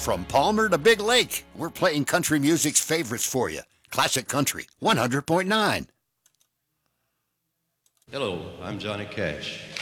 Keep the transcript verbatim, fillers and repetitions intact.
From Palmer to Big Lake, we're playing country music's favorites for you. Classic Country, one hundred point nine. Hello, I'm Johnny Cash.